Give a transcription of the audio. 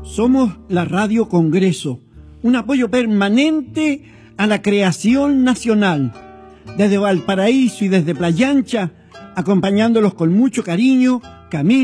Somos la Radio Congreso, un apoyo permanente a la creación nacional. Desde Valparaíso y desde Playa Ancha, acompañándolos con mucho cariño, Camilo